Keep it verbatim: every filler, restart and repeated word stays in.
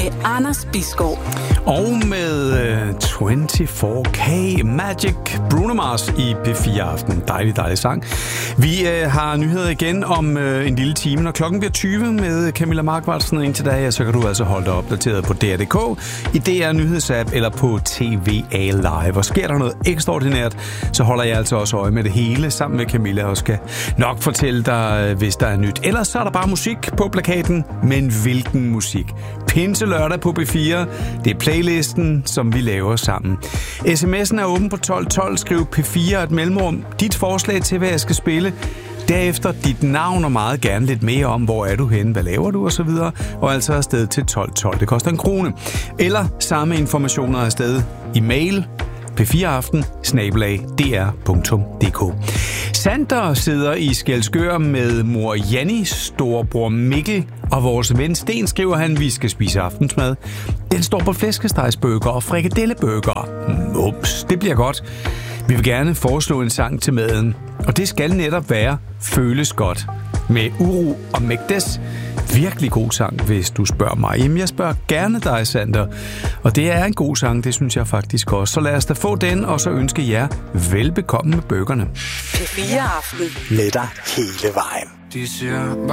med Anders Bisgaard. Og med uh, toogtyve K Magic, Bruno Mars i P fire Aften. Dejlig, dejlig sang. Vi uh, har nyheder igen om uh, en lille time, når klokken bliver tyve med Camilla Markvartsen. Indtil da, ja, så kan du altså holde dig opdateret på D R punktum d k, i D R Nyhedsapp eller på T V A Live. Og sker der noget ekstraordinært, så holder jeg altså også øje med det hele sammen med Camilla og skal nok fortælle dig, hvis der er nyt. Ellers så er der bare musik på plakaten, men hvilken musik? Pinse lørdag på P fire. Det er playlisten, som vi laver sammen. sms'en er åben på tolv tolv. Skriv P fire et mellemrum. Dit forslag til, hvad jeg skal spille. Derefter dit navn og meget gerne lidt mere om, hvor er du henne, hvad laver du osv. Og altså afsted til tolv tolv. Det koster en krone. Eller samme informationer afsted i mail p fire aften snabel-a d r punktum d k. Sander sidder i Skælskør med mor Janni, storebror Mikkel og vores ven Sten, skriver han, vi skal spise aftensmad. Den står på flæskestegsbøger og frikadellebøger. Mums, det bliver godt. Vi vil gerne foreslå en sang til maden, og det skal netop være Føles godt med Uro og Mægdes. Virkelig god sang, hvis du spørger mig. Jamen, jeg spørger gerne dig, Sander. Og det er en god sang, det synes jeg faktisk også. Så lad os da få den, og så ønske jer velbekomme med bøgerne. P fire Aften. Med dig hele vejen. De siger